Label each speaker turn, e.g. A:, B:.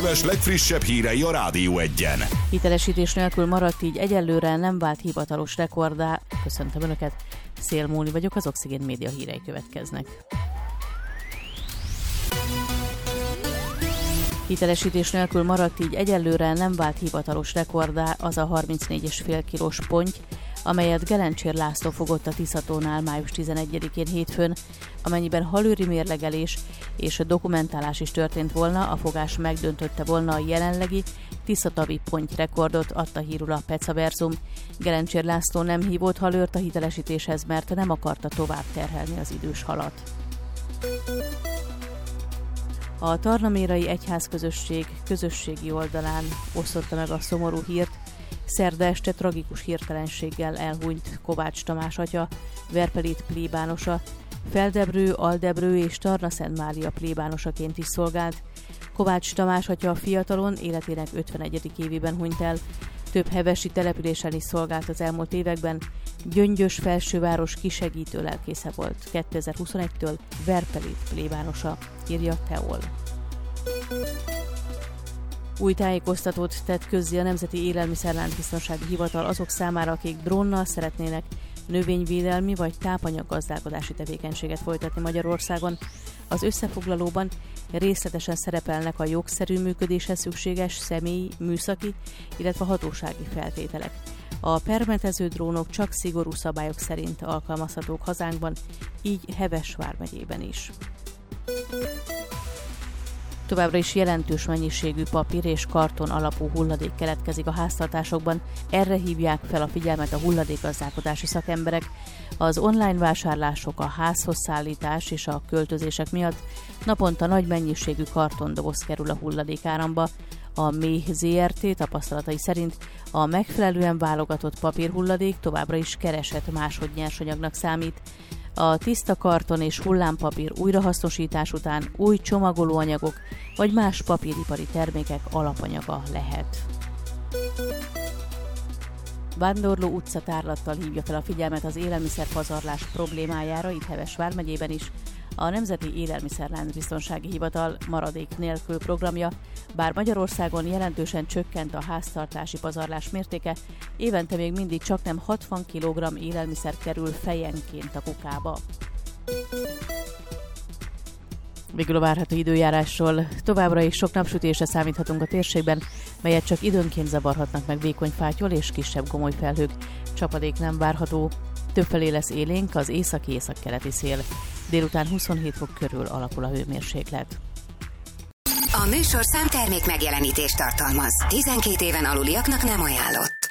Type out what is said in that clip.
A: Heves legfrissebb hírei a Rádió Egyen.
B: Hitelesítés nélkül maradt, így egyelőre nem vált hivatalos rekorddá. Köszöntöm Önöket, Szél Móni vagyok, az Oxigén Média hírei következnek. Hitelesítés nélkül maradt, így egyelőre nem vált hivatalos rekorddá az a 34,5 kilós ponty, amelyet Gelencsér László fogott a Tiszatónál május 11-én hétfőn. Amennyiben halőri mérlegelés és dokumentálás is történt volna, a fogás megdöntötte volna a jelenlegi tiszatavi ponty rekordot, adta hírul a Pecaverzum. Gelencsér László nem hívott halőrt a hitelesítéshez, mert nem akarta tovább terhelni az idős halat. A Tarnamérai Egyházközösség közösségi oldalán osztotta meg a szomorú hírt. Szerda este tragikus hirtelenséggel elhunyt Kovács Tamás atya, Verpelit plébánosa, Feldebrő, Aldebrő és Tarnaszent Mária plébánosaként is szolgált. Kovács Tamás atya fiatalon, életének 51. évében hunyt el. Több hevesi településen is szolgált az elmúlt években. Gyöngyös felsőváros kisegítő lelkésze volt. 2021-től Verpelit plébánosa, írja Teol. Új tájékoztatót tett közzé a Nemzeti Élelmiszerláncbiztonsági Hivatal azok számára, akik drónnal szeretnének növényvédelmi vagy tápanyaggazdálkodási tevékenységet folytatni Magyarországon. Az összefoglalóban részletesen szerepelnek a jogszerű működéshez szükséges személyi, műszaki, illetve hatósági feltételek. A permetező drónok csak szigorú szabályok szerint alkalmazhatók hazánkban, így Heves vármegyében is. Továbbra is jelentős mennyiségű papír és karton alapú hulladék keletkezik a háztartásokban. Erre hívják fel a figyelmet a hulladékgazdálkodási szakemberek. Az online vásárlások, a házhoz szállítás és a költözések miatt naponta nagy mennyiségű kartondoboz kerül a hulladékáramba. A Méh Zrt. Tapasztalatai szerint a megfelelően válogatott papírhulladék továbbra is keresett másodnyersanyagnak számít. A tiszta karton és hullámpapír újrahasznosítás után új csomagolóanyagok vagy más papíripari termékek alapanyaga lehet. Vándorló utcatárlattal hívja fel a figyelmet az élelmiszerpazarlás problémájára itt Heves vármegyében is a Nemzeti Élelmiszerláncbiztonsági Hivatal maradék nélkül programja. Bár Magyarországon jelentősen csökkent a háztartási pazarlás mértéke, évente még mindig csaknem 60 kg élelmiszer kerül fejenként a kukába. Végül a várható időjárásról. Továbbra is sok napsütésre számíthatunk a térségben, melyet csak időnként zavarhatnak meg vékony fátyol és kisebb gomoly felhők. Csapadék nem várható. Többfelé lesz élénk az északi-északkeleti szél. Délután 27 fok körül alakul a hőmérséklet.
C: A műsorszám termék megjelenítést tartalmaz. 12 éven aluliaknak nem ajánlott.